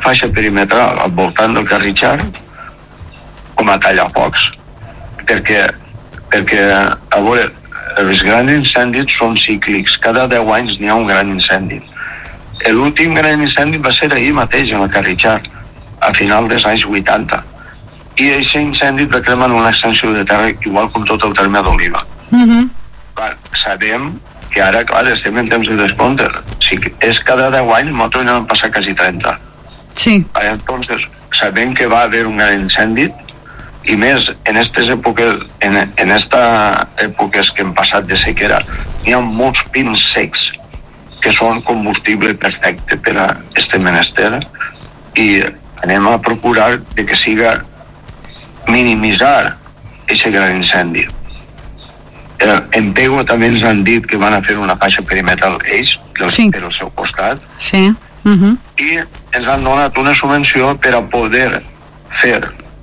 faixa perimetral al voltant del Carritxar com a tallafocs, perquè a veure, els grans incendis són cíclics, cada 10 anys n'hi ha un gran incendi. L'últim gran incendi va ser ahir mateix en el Carritxar, a final dels anys 80, i aquest incendi va cremar una extensió de terra igual com tot el terme d'Oliva. Sabem que ara, clar, estem en temps de descompte. Si és cada 10 anys, nosaltres n'hem passat quasi 30. Sí. Entonces, sabem que va haver un gran incendi, i més en aquestes èpoques, en esta èpoques que hem passat de sequera, hi ha molts pins secs que són combustible perfecte per a este menester, i anem a procurar de que siga minimitzar aquest gran incendi. En Pego també ens han dit que van a fer una faixa perimetral ells, per al seu costat, i ens han donat una subvenció per a poder fer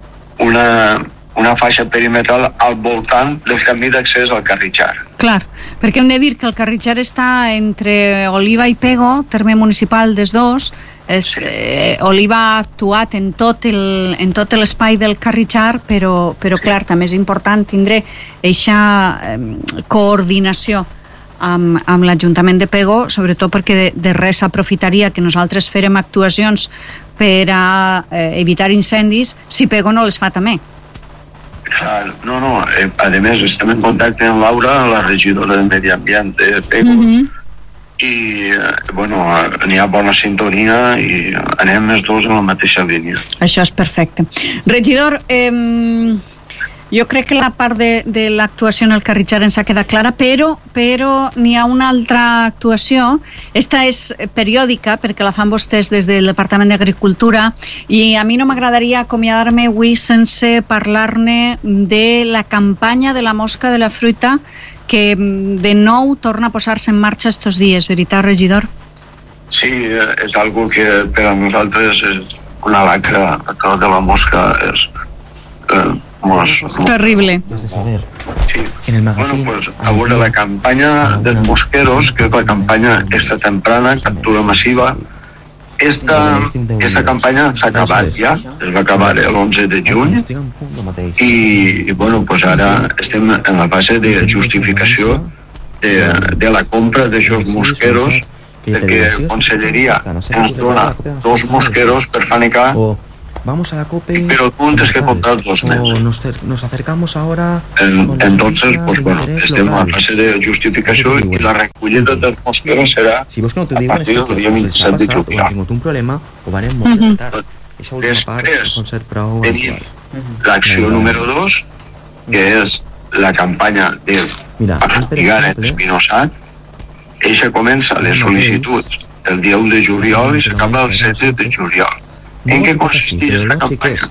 una faixa perimetral al voltant del camí d'accés al Carritxar. Clar, perquè hem de dir que el Carritxar està entre Oliva i Pego, terme municipal dels dos. Oliva ha actuat en tot l'espai del Carritxar, però clar, també és important tindre aquesta coordinació amb l'Ajuntament de Pego, sobretot perquè de res s'aprofitaria que nosaltres fèrem actuacions per a evitar incendis si Pego no les fa també. No, a més estem en contacte amb Laura, la regidora de Medi Ambient de Pego, i n'hi ha bona sintonia i anem els dos en la mateixa línia. Això és perfecte. Regidor, jo crec que la part de l'actuació en el Carritxar ens ha quedat clara, però n'hi ha una altra actuació. Esta és periòdica perquè la fan vostès des del Departament d'Agricultura, i a mi no m'agradaria acomiadar-me avui sense parlar-ne de la campanya de la mosca de la fruita, que de nou torna a posar-se en marxa estos dies, veritat, regidor? Sí, és algo que per a nosaltres és una lacra. Això de la mosca és terrible. Sí. A veure, la campanya dels mosqueros, que és la campanya esta temprana, captura massiva, esta campanya s'ha acabat ja, es va acabar l'11 de juny, i ara estem en la fase de justificació de la compra d'aixòs mosqueros, perquè la Conselleria ens dona 2 mosqueros per fanecar, pero tú tienes que comprar 2 meses. Nos acercamos ahora. Entonces, estem en la fase de justificació i la recollida dels mosqueros serà a partir del dia 27 de juliol. Un problema, ho van montar. Després tenim l'acció número 2, que és la campanya de fustigar l'espinossat. Eixa comença les sol·licituds el dia 1 de juliol i s'acaba el 16 de juliol. En què consisteix la campanya?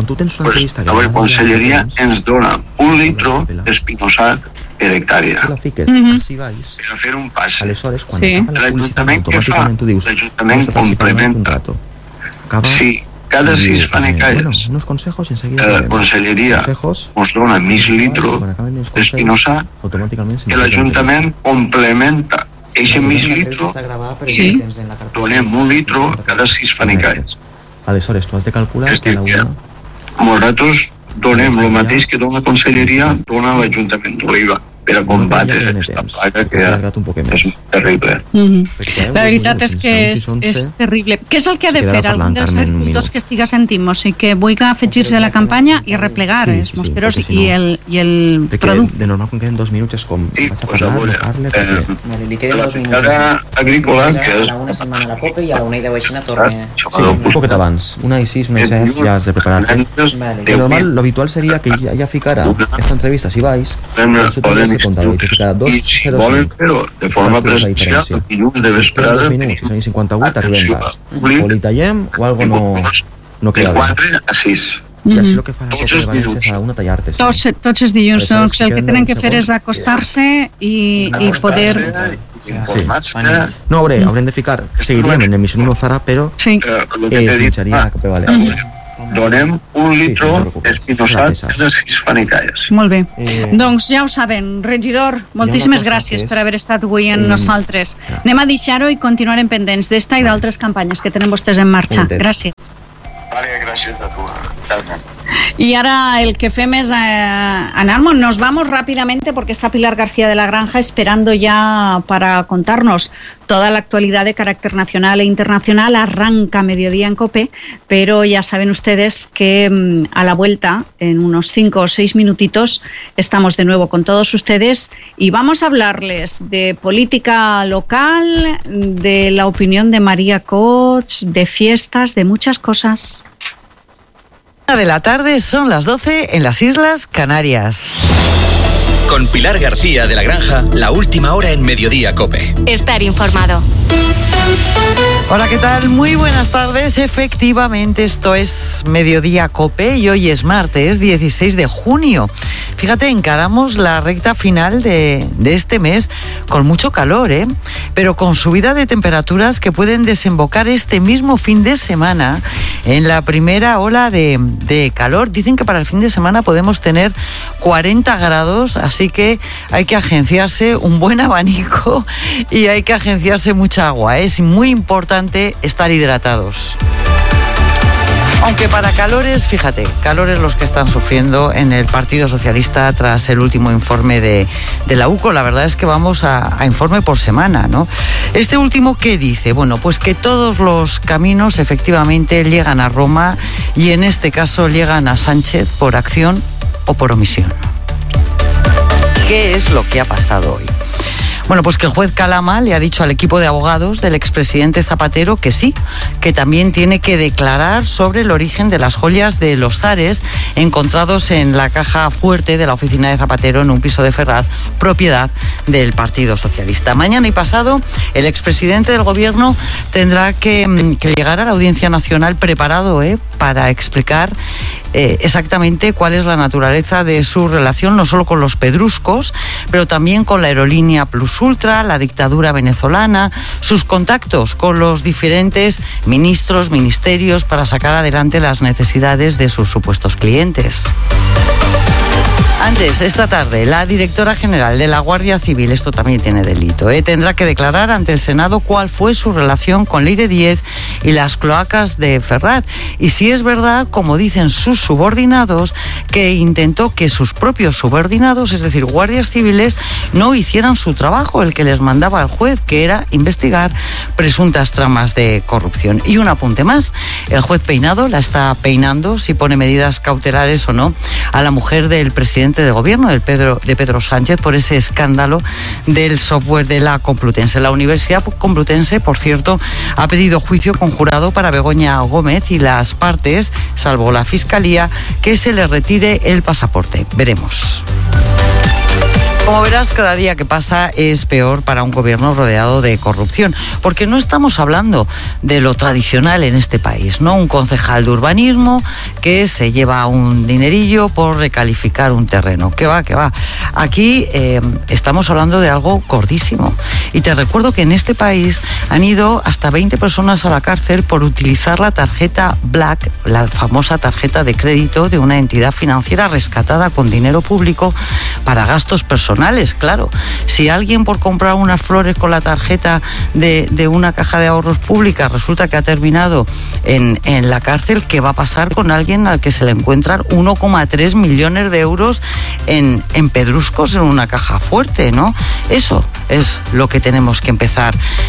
La Conselleria ens dona 1 litre d'espinossat per hectàrea per a fer un pas. L'Ajuntament què fa? L'Ajuntament complementa. Si cada 6 fanecalles la Conselleria ens dona mig litre d'espinossat, que l'Ajuntament complementa eixe mig litre, donem 1 litre cada 6 fanecalles. Aleshores, tu has de calcular que nosaltres donem el mateix que dona la Conselleria, dona l'Ajuntament d'Oliva per a combatre aquesta plaga que és terrible. La veritat és que és terrible. Què és el que ha de fer algun dels agricultors que estiga sentint? O sigui, que vulgui afegir-se a la campanya i replegar els mosqueros i el producte. De normal, quan queden 2 minuts és com vaig a parlar, la picada agrícola, que és una setmana a la copa i a la 1:10 aixina torna. Sí, un poquet abans, 1:06, 1:07, ja has de preparar-te. De normal, lo habitual seria que ja ficara esta entrevista, si vais, i si volen fer-ho de forma presencial, el dilluns de vesprada, si són 58, arribem tard. O li tallem o algo no queda bé. De 4 a 6. I així el que fa la Copa de València és a una tallar-te. Tots els dilluns, doncs el que tenen que fer és acostar-se i poder... No, haurem de ficar, seguiríem en emissió no Zara, però es mitjaria la Copa de València. donem 1 litre d'espinosat de 6 fanicalles. Molt bé. Doncs ja ho saben, regidor, moltíssimes gràcies per haver estat avui amb nosaltres. Anem a deixar-ho i continuarem pendents d'esta i d'altres campanyes que tenen vostès en marxa. Gràcies. Vale, gràcies a tu, Carmen. Y ahora el que fem es anarnos. Nos vamos rápidamente porque está Pilar García de la Granja esperando ya para contarnos toda la actualidad de carácter nacional e internacional. Arranca Mediodía en COPE, pero ya saben ustedes que a la vuelta, en unos 5 o 6 minutitos, estamos de nuevo con todos ustedes y vamos a hablarles de política local, de la opinión de María Cots, de fiestas, de muchas cosas. De la tarde son las 12 en las Islas Canarias. Con Pilar García de la Granja, la última hora en Mediodía COPE. Estar informado. Hola, ¿qué tal? Muy buenas tardes. Efectivamente, esto es Mediodía COPE y hoy es martes 16 de junio. Fíjate, encaramos la recta final de este mes con mucho calor, pero con subida de temperaturas que pueden desembocar este mismo fin de semana en la primera ola de calor. Dicen que para el fin de semana podemos tener 40 grados, así que hay que agenciarse un buen abanico y hay que agenciarse mucha agua. Es muy importante estar hidratados. Aunque para calores, fíjate, calores los que están sufriendo en el Partido Socialista tras el último informe de la UCO. La verdad es que vamos a informe por semana, ¿no? Este último, ¿qué dice? Bueno, pues que todos los caminos efectivamente llegan a Roma y en este caso llegan a Sánchez por acción o por omisión. ¿Qué es lo que ha pasado hoy? Bueno, pues que el juez Calama le ha dicho al equipo de abogados del expresidente Zapatero que sí, que también tiene que declarar sobre el origen de las joyas de los zares encontrados en la caja fuerte de la oficina de Zapatero en un piso de Ferraz, propiedad del Partido Socialista. Mañana y pasado, el expresidente del gobierno tendrá que llegar a la Audiencia Nacional preparado para explicar exactamente cuál es la naturaleza de su relación, no solo con los pedruscos, pero también con la aerolínea Plus Ultra, la dictadura venezolana, sus contactos con los diferentes ministros, ministerios para sacar adelante las necesidades de sus supuestos clientes. Antes, esta tarde, la directora general de la Guardia Civil, esto también tiene delito, tendrá que declarar ante el Senado cuál fue su relación con Leire Díez y las cloacas de Ferraz. Y si es verdad, como dicen sus subordinados, que intentó que sus propios subordinados, es decir, guardias civiles, no hicieran su trabajo, el que les mandaba al juez, que era investigar presuntas tramas de corrupción. Y un apunte más, el juez Peinado la está peinando, si pone medidas cautelares o no, a la mujer del presidente de gobierno de Pedro Sánchez por ese escándalo del software de la Complutense. La Universidad Complutense, por cierto, ha pedido juicio conjurado para Begoña Gómez y las partes, salvo la Fiscalía, que se le retire el pasaporte. Veremos. Como verás, cada día que pasa es peor para un gobierno rodeado de corrupción, porque no estamos hablando de lo tradicional en este país, ¿no? Un concejal de urbanismo que se lleva un dinerillo por recalificar un terreno. ¿Qué va? Aquí estamos hablando de algo gordísimo. Y te recuerdo que en este país han ido hasta 20 personas a la cárcel por utilizar la tarjeta Black, la famosa tarjeta de crédito de una entidad financiera rescatada con dinero público para gastos personales. Claro, si alguien por comprar unas flores con la tarjeta de una caja de ahorros pública resulta que ha terminado en la cárcel, ¿qué va a pasar con alguien al que se le encuentran 1,3 millones de euros en pedruscos en una caja fuerte, ¿no? Eso es lo que tenemos que empezar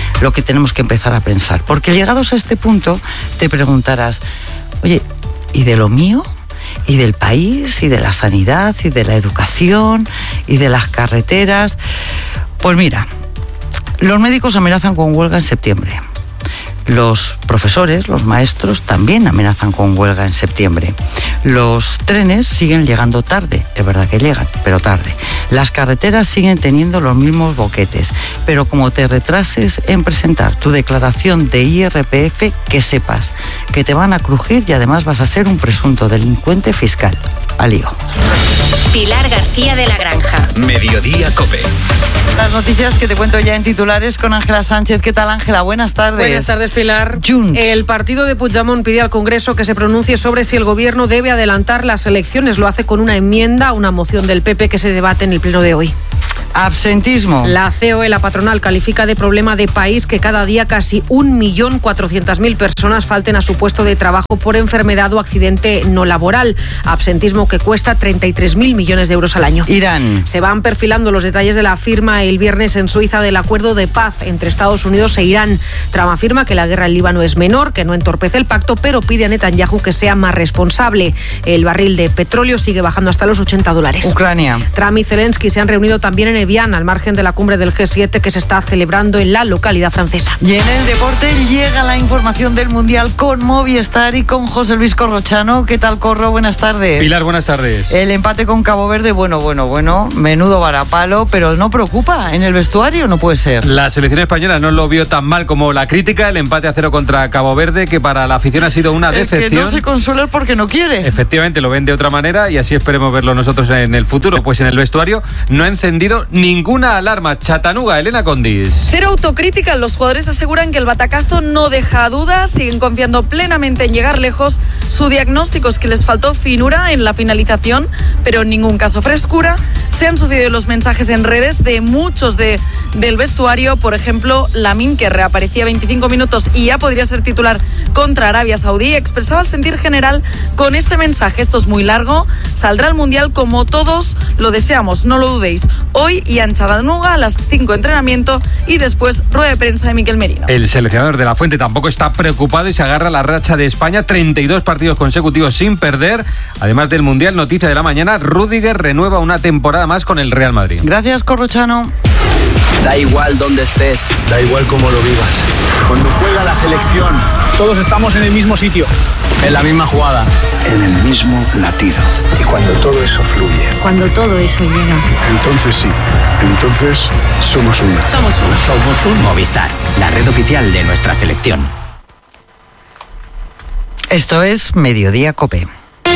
a pensar. Porque llegados a este punto te preguntarás, oye, ¿y de lo mío? Y del país, y de la sanidad, y de la educación, y de las carreteras. Pues mira, los médicos amenazan con huelga en septiembre. Los profesores, los maestros, también amenazan con huelga en septiembre. Los trenes siguen llegando tarde, es verdad que llegan, pero tarde. Las carreteras siguen teniendo los mismos boquetes, pero como te retrases en presentar tu declaración de IRPF, que sepas que te van a crujir y además vas a ser un presunto delincuente fiscal. Al lío. Pilar García de la Granja. Mediodía COPE. Las noticias que te cuento ya en titulares con Ángela Sánchez. ¿Qué tal, Ángela? Buenas tardes. Buenas tardes, Pilar. Junts. El partido de Puigdemont pide al Congreso que se pronuncie sobre si el gobierno debe adelantar las elecciones. Lo hace con una enmienda a una moción del PP que se debate en el pleno de hoy. Absentismo. La COE, la patronal, califica de problema de país que cada día casi 1.400.000 personas falten a su puesto de trabajo por enfermedad o accidente no laboral. Absentismo que cuesta 33.000 millones de euros al año. Irán. Se van perfilando los detalles de la firma el viernes en Suiza del acuerdo de paz entre Estados Unidos e Irán. Trump afirma que la guerra en Líbano es menor, que no entorpece el pacto, pero pide a Netanyahu que sea más responsable. El barril de petróleo sigue bajando hasta los $80. Ucrania. Trump y Zelensky se han reunido también en Evian, al margen de la cumbre del G7 que se está celebrando en la localidad francesa. Y en el deporte llega la información del Mundial con Movistar y con José Luis Corrochano. ¿Qué tal, Corro? Buenas tardes. Pilar, buenas tardes. El empate con Cabo Verde, bueno, menudo varapalo, pero no preocupa en el vestuario, no puede ser. La selección española no lo vio tan mal como la crítica, el empate a 0 contra Cabo Verde, que para la afición ha sido una decepción. Es que no se consuela porque no quiere. Efectivamente, lo ven de otra manera y así esperemos verlo nosotros en el futuro. Pues en el vestuario no ha encendido ninguna alarma. Chatanuga, Elena Condis. Cero autocrítica. Los jugadores aseguran que el batacazo no deja dudas, siguen confiando plenamente en llegar lejos. Su diagnóstico es que les faltó finura en la finalización, pero en ningún caso frescura. Se han sucedido los mensajes en redes de muchos del vestuario. Por ejemplo, Lamine, que reaparecía 25 minutos y ya podría ser titular contra Arabia Saudí, expresaba el sentir general con este mensaje: esto es muy largo, saldrá al Mundial como todos lo deseamos, no lo dudéis. Hoy y en Chatanuga a las 5 entrenamiento y después rueda de prensa de Miquel Merino. El seleccionador de la Fuente tampoco está preocupado y se agarra a la racha de España, 32 partidos consecutivos sin perder. Además del Mundial, noticia de la mañana, Rüdiger renueva una temporada más con el Real Madrid. Gracias, Corrochano. Da igual dónde estés, da igual cómo lo vivas. Cuando juega la selección, todos estamos en el mismo sitio, en la misma jugada, en el mismo latido. Y cuando todo eso fluye, cuando todo eso llega, entonces sí, entonces somos uno. Somos un Movistar, la red oficial de nuestra selección. Esto es Mediodía COPE.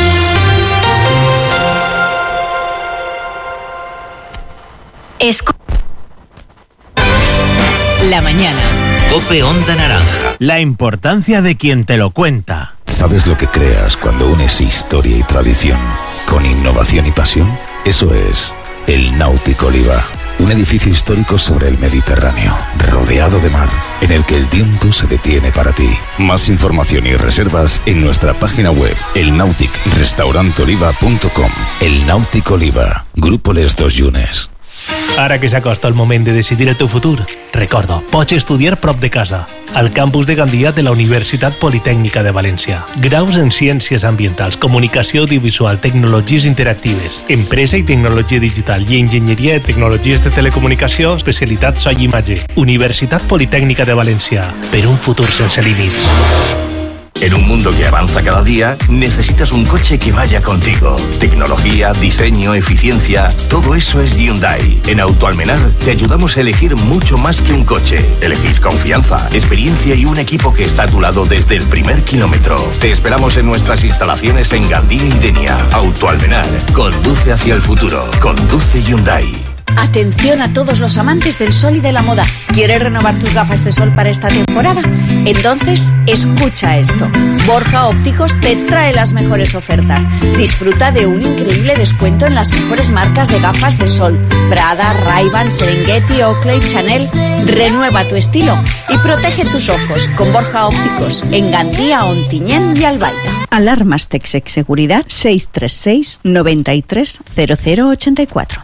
La mañana. COPE Onda Naranja. La importancia de quien te lo cuenta. ¿Sabes lo que creas cuando unes historia y tradición con innovación y pasión? Eso es el Náutico Oliva. Un edificio histórico sobre el Mediterráneo, rodeado de mar, en el que el tiempo se detiene para ti. Más información y reservas en nuestra página web, elnauticrestaurantoliva.com. El Náutico Oliva, Grupo Les Dos Llunes. Ara que s'acosta el moment de decidir el teu futur, recorda, pots estudiar prop de casa, al campus de Gandia de la Universitat Politècnica de València. Graus en Ciències Ambientals, Comunicació Audiovisual, Tecnologies Interactives, Empresa i Tecnologia Digital i Enginyeria de Tecnologies de Telecomunicació, especialitat so i imatge. Universitat Politècnica de València, per un futur sense límits. En un mundo que avanza cada día, necesitas un coche que vaya contigo. Tecnología, diseño, eficiencia, todo eso es Hyundai. En Autoalmenar te ayudamos a elegir mucho más que un coche. Elegís confianza, experiencia y un equipo que está a tu lado desde el primer kilómetro. Te esperamos en nuestras instalaciones en Gandía y Denia. Autoalmenar, conduce hacia el futuro. Conduce Hyundai. Atención a todos los amantes del sol y de la moda. ¿Quieres renovar tus gafas de sol para esta temporada? Entonces, escucha esto. Borja Ópticos te trae las mejores ofertas. Disfruta de un increíble descuento en las mejores marcas de gafas de sol. Prada, Ray-Ban, Serengeti, Oakley, Chanel. Renueva tu estilo y protege tus ojos con Borja Ópticos en Gandía, Ontinyent y Albaida. Alarmas Texec Seguridad 636 93 0084.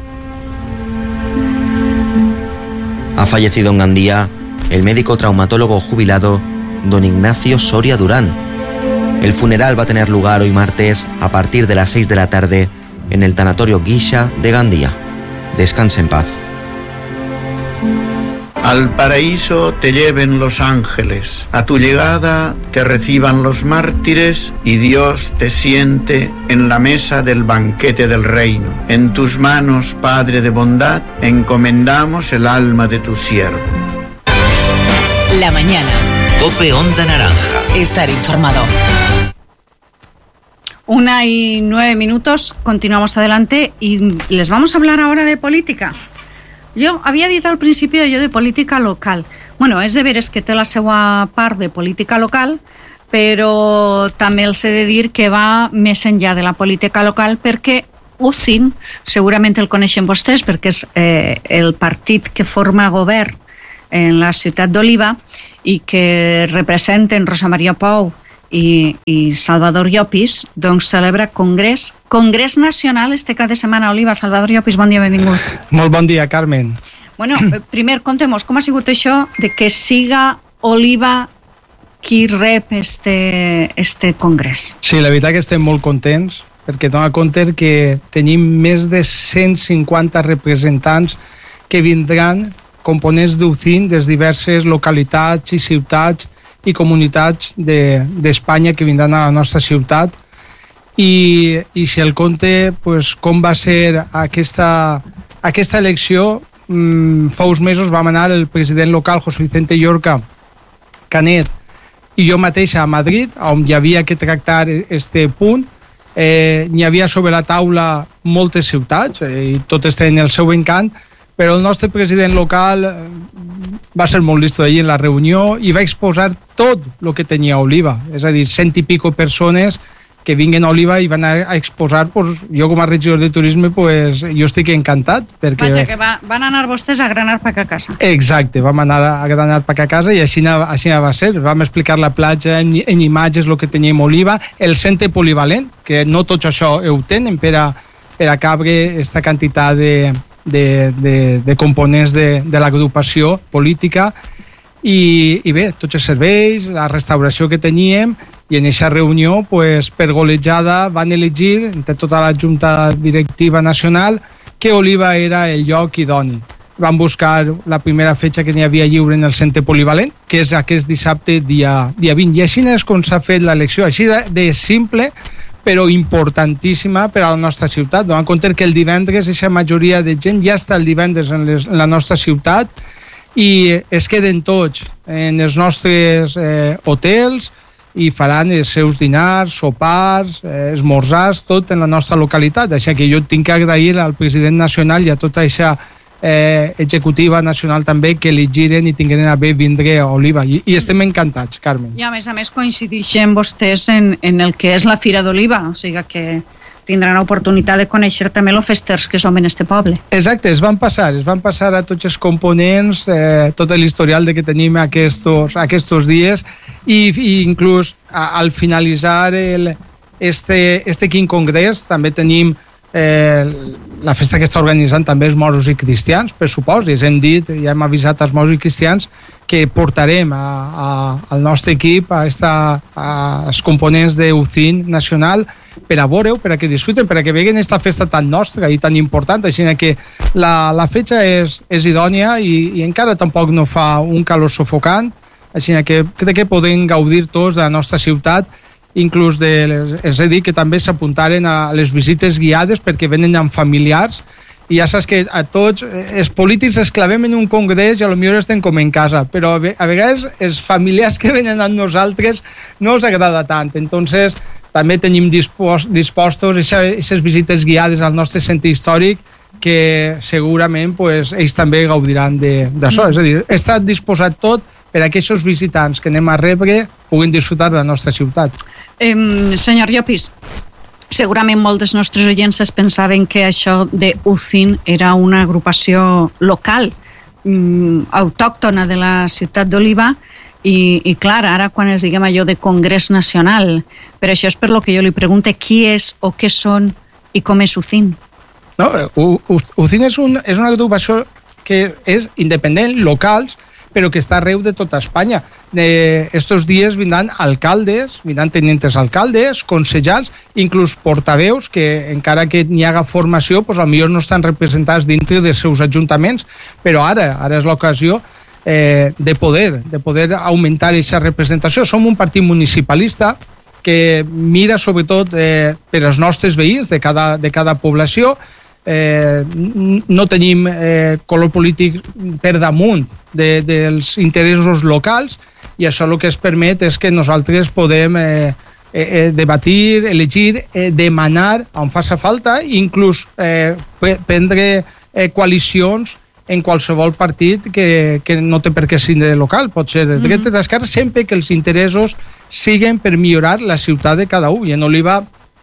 Ha fallecido en Gandía el médico traumatólogo jubilado don Ignacio Soria Durán. El funeral va a tener lugar hoy martes a partir de las 6 de la tarde en el tanatorio Guisha de Gandía. Descanse en paz. Al paraíso te lleven los ángeles, a tu llegada te reciban los mártires y Dios te siente en la mesa del banquete del reino. En tus manos, Padre de bondad, encomendamos el alma de tu siervo. La mañana. COPE Onda Naranja. Estar informado. 1:09, continuamos adelante y les vamos a hablar ahora de política. Yo había dicho al principio de política local. Bueno, és de veres que té la seva part de política local, però també els he de dir que va més enllà de la política local perquè UCIN, segurament el coneixen vostès perquè és el partit que forma govern en la ciutat d'Oliva i que representen Rosa Maria Pou i Salvador Llopis, doncs celebra Congrés Nacional este cap de setmana a Oliva. Salvador Llopis, bon dia, benvingut. Molt bon dia, Carmen. Bueno, primer, contem-nos com ha sigut això de que siga Oliva qui rep este congrés. Sí, la veritat que estem molt contents, perquè dona compte que tenim més de 150 representants que vindran, components d'UCIN, des diverses localitats i ciutats i comunitats d'Espanya que vindran a la nostra ciutat. I si el compte, pues, com va ser aquesta elecció, fa uns mesos vam anar el president local, José Vicente Llorca Canet, i jo mateix a Madrid, on hi havia que tractar este punt. N'hi havia sobre la taula moltes ciutats i totes tenen el seu encant, però el nostre president local va ser molt listo allí en la reunió i va exposar tot el que tenia Oliva, és a dir, 100 i pico persones que vinguen a Oliva i van a exposar, pues, jo com a regidor de turisme, pues, jo estic encantat. Perquè... Vaja, que van anar vostès a granar pa a casa. Exacte, vam anar a granar pa a casa i així va ser. Vam explicar la platja en imatges, el que teníem a Oliva, el centre polivalent, que no tot això ho tenen per a cabre aquesta quantitat de components de l'agrupació política. I bé, tots els serveis, la restauració que teníem, i en aquesta reunió, pues, per golejada, van elegir, entre tota la Junta Directiva Nacional, que Oliva era el lloc idoni. Van buscar la primera fetge que n'hi havia lliure en el centre polivalent, que és aquest dissabte, dia 20. I així és com s'ha fet l'elecció, així de simple, però importantíssima per a la nostra ciutat. Donant compte que el divendres, aquesta majoria de gent ja està el divendres en la nostra ciutat i es queden tots en els nostres hotels i faran els seus dinars, sopars, esmorzars, tot en la nostra localitat. Així que jo tinc que agrair al president nacional i a tota aquesta executiva nacional també que li giren i tingueren a bé vindre a Oliva. I estem encantats, Carmen. I a més coincideixen vostès en el que és la Fira d'Oliva, o sigui que tindran l'oportunitat de conèixer també els festers que som en este poble. Exacte, es van passar a tots els components, tot l'historial que tenim aquests dies i inclús al finalitzar este quin congrés també tenim la festa que està organitzant també els moros i cristians, per supòs, i hem dit, ja hem avisat als moros i cristians que portarem al nostre equip als components d'UCIN nacional per a veure-ho, per a que disfruten, per a que veguen aquesta festa tan nostra i tan important, així que la fetge és idònia i encara tampoc no fa un calor sufocant, així que crec que podem gaudir tots de la nostra ciutat, inclús és a dir que també s'apuntaren a les visites guiades perquè venen amb familiars i ja saps que a tots els polítics es clavem en un congrés i potser estem com en casa, però a vegades els familiars que venen amb nosaltres no els agrada tant, entonces també tenim dispostos aquestes visites guiades al nostre centre històric que segurament ells també gaudiran d'això, és a dir, he estat disposat tot per a que aquests visitants que anem a rebre puguin disfrutar de la nostra ciutat. Senyor Llopis, segurament molts dels nostres oients es pensaven que això de UCIN era una agrupació local, autòctona de la ciutat d'Oliva i clar, ara quan es diguem allò de Congrés Nacional, per això és per lo que jo li pregunto qui és o què són i com és UCIN. No, UCIN és una agrupació que és independent, locals, però que està arreu de tota Espanya. Estos dies vindran alcaldes, vindran tenientes alcaldes, consellers, inclús portaveus, que encara que n'hi haga formació, potser no estan representats dintre dels seus ajuntaments, però ara és l'ocasió de poder augmentar aquesta representació. Som un partit municipalista que mira sobretot per als nostres veïns de cada població. No tenim color polític per damunt dels interessos locals i això el que es permet és que nosaltres podem debatir, elegir, demanar on faci falta i inclús prendre coalicions en qualsevol partit que no té per què ser de local, pot ser de dretes, d'esquerra, sempre que els interessos siguen per millorar la ciutat de cada un. I en Oliva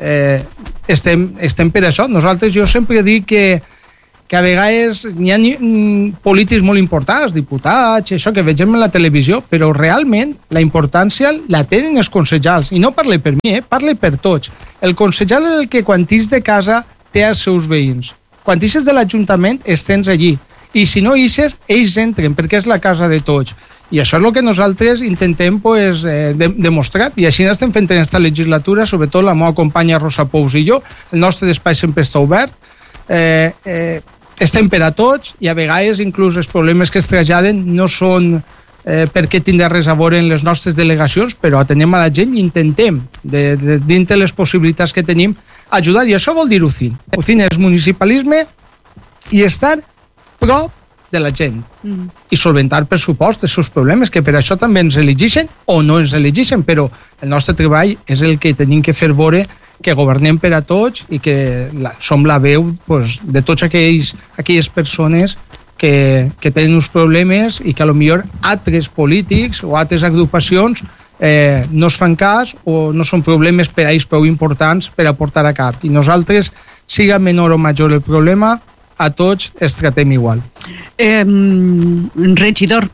estem per això. Nosaltres, jo sempre dic que a vegades n'hi ha polítics molt importants, diputats, això que vegem en la televisió, però realment la importància la tenen els concejals. I no parle per mi, parle per tots. El concejal és el que quan ix de casa té els seus veïns. Quan ixes de l'Ajuntament estens allí. I si no ixes, ells entren, perquè és la casa de tots. I això és el que nosaltres intentem demostrar. I així estem fent en aquesta legislatura, sobretot la meva companya Rosa Pous i jo. El nostre espai sempre està obert. Estem per a tots i a vegades inclús els problemes que es traslladen no són perquè tindrà res a veure en les nostres delegacions, però atenem a la gent i intentem, dintre les possibilitats que tenim, ajudar. I això vol dir UCIN. UCIN és municipalisme i estar prop de la gent i solventar, per supost, els seus problemes, que per això també ens elegeixen o no ens elegeixen, però el nostre treball és el que tenim que fer veure que governem per a tots i que som la veu de tots aquelles persones que tenen uns problemes i que potser altres polítics o altres agrupacions no es fan cas o no són problemes per a ells prou importants per a portar a cap. I nosaltres, siga menor o major el problema, a tots els tratem igual. Regidor,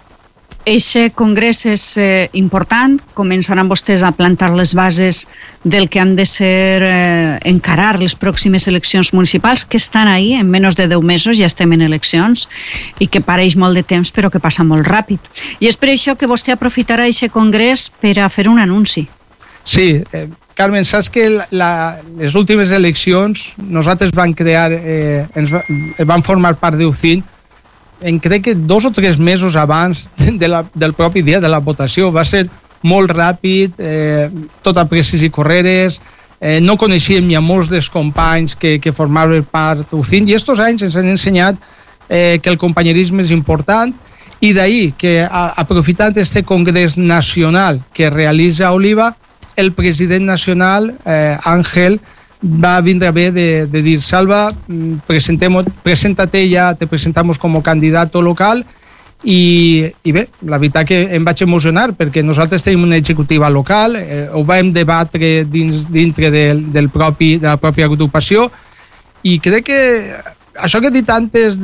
eixe congrés és important, començaran vostès a plantar les bases del que han de ser encarar les pròximes eleccions municipals, que estan ahí, en menys de 10 mesos ja estem en eleccions, i que pareix molt de temps però que passa molt ràpid. I és per això que vostè aprofitarà eixe congrés per a fer un anunci. Sí, Carmen, saps que les últimes eleccions nosaltres vam crear, vam formar part d'UCIN, crec que 2 o 3 mesos abans del propi dia de la votació. Va ser molt ràpid, tot a presses i correres, no coneixíem ni a molts dels companys que formaven part d'UCIN, i estos anys ens han ensenyat que el companyerisme és important, i d'ahir que aprofitant este congrés nacional que realitza Oliva, el president nacional, Ángel, va vindre bé de dir: Salva, preséntate ya, te presentamos como candidato local. I bé, la veritat que em vaig emocionar perquè nosaltres tenim una executiva local, ho vam debatre dintre de la pròpia agrupació, i crec que això que he dit antes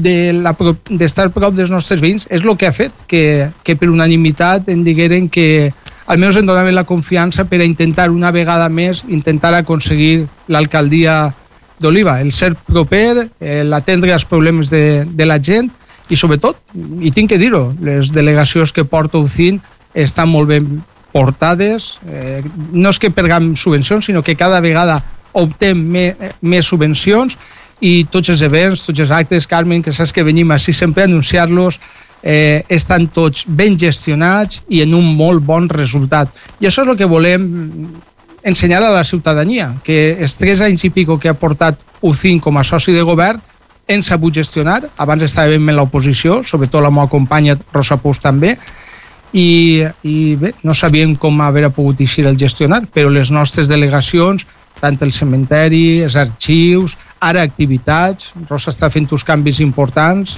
d'estar prop dels nostres veïns és el que ha fet que per unanimitat em digueren que almenys em donaven la confiança per a intentar una vegada més aconseguir l'alcaldia d'Oliva, el ser proper, l'atendre els problemes de la gent i sobretot, i tinc que dir-ho, les delegacions que porta UCIN estan molt ben portades, no és que perguem subvencions, sinó que cada vegada optem més subvencions, i tots els events, tots els actes, Carmen, que saps que venim així sempre a anunciar-los, estan tots ben gestionats i en un molt bon resultat. I això és el que volem ensenyar a la ciutadania, que els 3 anys i pico que ha portat UCIN com a soci de govern hem sabut gestionar. Abans estàvem en l'oposició, sobretot la meva companya Rosa Pous també, i bé, no sabíem com haver pogut eixir el gestionar, però les nostres delegacions, tant el cementeri, els arxius, ara activitats, Rosa està fent uns canvis importants,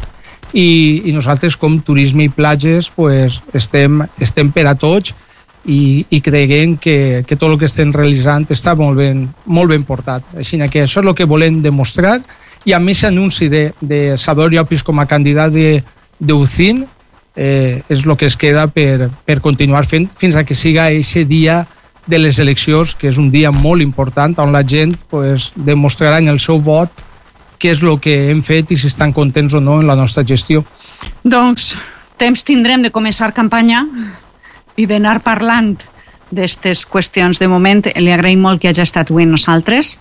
i nosaltres com turisme i platges estem per a tots i creguem que tot el que estem realitzant està molt ben portat. Així que això és el que volem demostrar, i amb aquest anunci de Salvador Llopis com a candidat d'UCIN és el que es queda per continuar fent fins a que siga aquest dia de les eleccions, que és un dia molt important on la gent demostrarà en el seu vot què és el que hem fet i si estan contents o no en la nostra gestió. Doncs temps tindrem de començar campanya i d'anar parlant d'aquestes qüestions. De moment li agraïm molt que hagi estat avui amb nosaltres.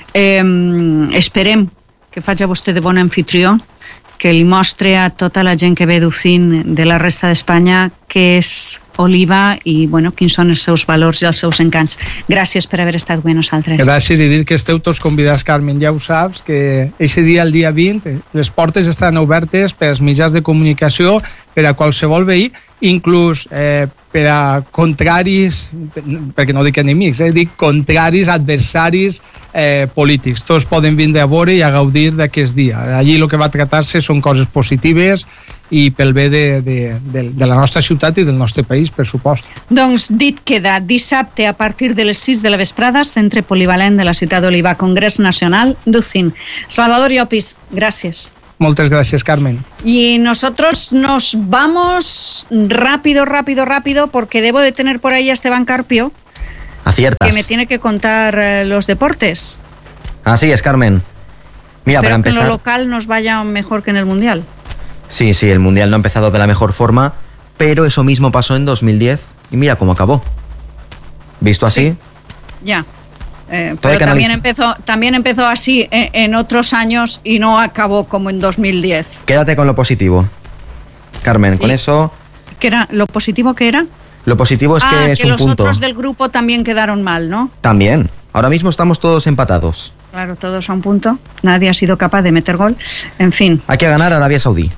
Esperem que faci vostè de bon anfitrió, que li mostre a tota la gent que ve d'UCIN de la resta d'Espanya què és Oliva i quins són els seus valors i els seus encants. Gràcies per haver estat avui amb nosaltres. Gràcies, i dir que esteu tots convidats, Carmen, ja ho saps, que aquest dia, el dia 20, les portes estan obertes per als mitjans de comunicació, per a qualsevol veí, inclús per a contraris, perquè no dic enemics, dic contraris, adversaris, polítics. Tots poden vindre a veure i a gaudir d'aquest dia. Allí el que va tractar-se són coses positives i pel bé de la nostra ciutat i del nostre país, per supost. Doncs dit queda, dissabte a partir de les 6 de la vesprada, Centre Polivalent de la ciutat d'Oliva, Congrés Nacional d'UCIN. Salvador Llopis, gràcies. Muchas gracias, Carmen. Y nosotros nos vamos rápido, porque debo de tener por ahí a Esteban Carpio. Aciertas. Que me tiene que contar los deportes. Así es, Carmen. Mira, espero para empezar, que en lo local nos vaya mejor que en el Mundial. Sí, el Mundial no ha empezado de la mejor forma, pero eso mismo pasó en 2010 y mira cómo acabó. ¿Visto así? Sí, ya. Pero también empezó así en otros años y no acabó como en 2010. Quédate con lo positivo, Carmen. ¿Sí? Con eso... ¿Qué era? ¿Lo positivo qué era? Lo positivo es que es un punto. Que los otros del grupo también quedaron mal, ¿no? También. Ahora mismo estamos todos empatados. Claro, todos a un punto. Nadie ha sido capaz de meter gol. En fin. Hay que ganar a Arabia Saudí.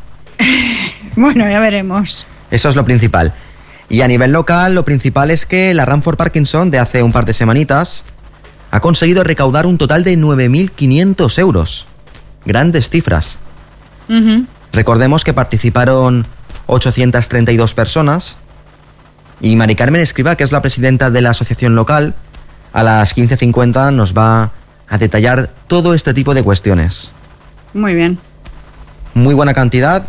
Bueno, ya veremos. Eso es lo principal. Y a nivel local, lo principal es que la Run for Parkinson de hace un par de semanitas ha conseguido recaudar un total de 9.500 euros. Grandes cifras. Recordemos que participaron 832 personas y Mari Carmen Escrivá, que es la presidenta de la asociación local, a las 15:50 nos va a detallar todo este tipo de cuestiones. Muy bien. Muy buena cantidad,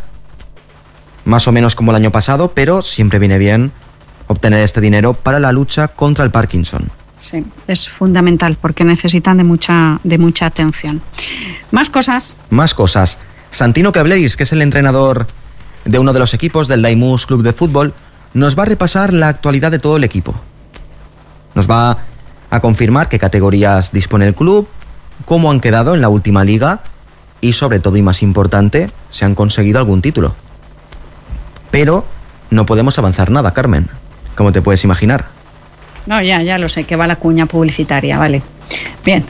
más o menos como el año pasado, pero siempre viene bien obtener este dinero para la lucha contra el Parkinson. Sí, es fundamental porque necesitan de mucha atención. Más cosas. Santino Cableris, que es el entrenador de uno de los equipos del Daimús Club de Fútbol, nos va a repasar la actualidad de todo el equipo. Nos va a confirmar qué categorías dispone el club, cómo han quedado en la última liga y, sobre todo y más importante, si han conseguido algún título. Pero no podemos avanzar nada, Carmen, como te puedes imaginar. No, ya lo sé, que va la cuña publicitaria, vale. Bien.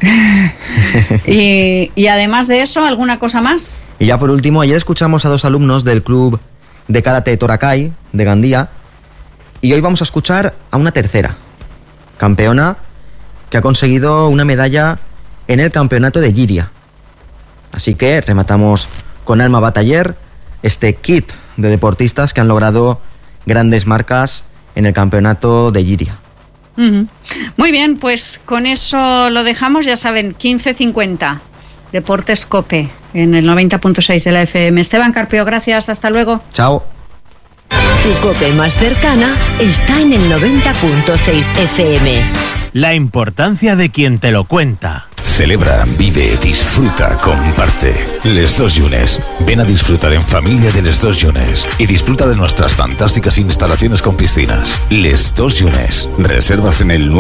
y además de eso, ¿alguna cosa más? Y ya por último, ayer escuchamos a 2 alumnos del club de karate Torakai de Gandía y hoy vamos a escuchar a una tercera campeona que ha conseguido una medalla en el campeonato de Giria. Así que rematamos con Alma Bataller este kit de deportistas que han logrado grandes marcas en el campeonato de Giria. Muy bien, pues con eso lo dejamos, ya saben, 15:50, Deportes COPE, en el 90.6 de la FM. Esteban Carpio, gracias, hasta luego. Chao. Tu COPE más cercana está en el 90.6 FM. La importancia de quien te lo cuenta. Celebra, vive, disfruta, comparte. Les Dos Llunes. Ven a disfrutar en familia de Les Dos Llunes y disfruta de nuestras fantásticas instalaciones con piscinas. Les Dos Llunes. Reservas en el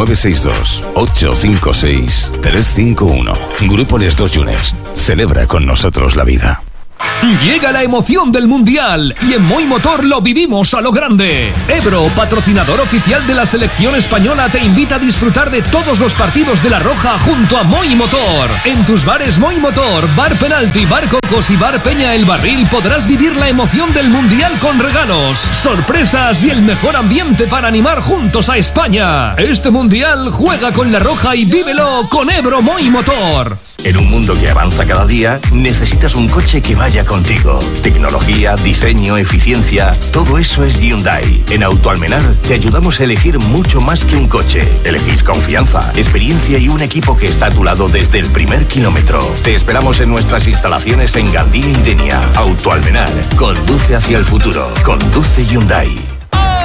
962-856-351. Grupo Les Dos Llunes. Celebra con nosotros la vida. Llega la emoción del Mundial y en Moi Motor lo vivimos a lo grande. Ebro, patrocinador oficial de la selección española, te invita a disfrutar de todos los partidos de La Roja junto a Moi Motor. En tus bares Moi Motor, Bar Penalti, Bar Cocos y Bar Peña El Barril podrás vivir la emoción del Mundial con regalos, sorpresas y el mejor ambiente para animar juntos a España. Este Mundial juega con La Roja y vívelo con Ebro Moi Motor. En un mundo que avanza cada día, necesitas un coche que vaya contigo. Tecnología, diseño, eficiencia, todo eso es Hyundai. En Autoalmenar te ayudamos a elegir mucho más que un coche. Elegís confianza, experiencia y un equipo que está a tu lado desde el primer kilómetro. Te esperamos en nuestras instalaciones en Gandía y Denia. Autoalmenar, conduce hacia el futuro. Conduce Hyundai.